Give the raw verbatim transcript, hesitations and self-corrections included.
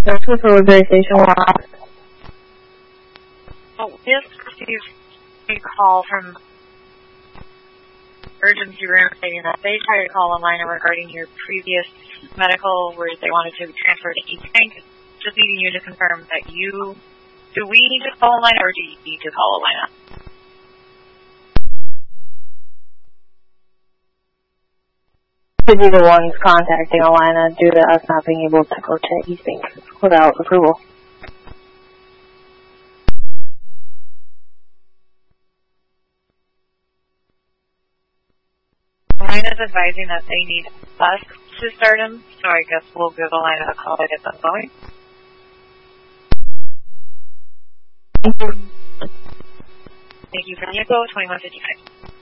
That's with Roseberry Station One. Oh, we just received a call from emergency room stating that they tried to call a minor regarding your previous medical where they wanted to transfer to East Bank. Just needing you to confirm that you, do we need to call a line or do you need to call a line? To be the ones contacting Alina due to us not being able to go to East Bank without approval. Alina's advising that they need us to start him, so I guess we'll give Alina a call to get them going. Thank you. Thank you for the info, twenty-one fifty-five.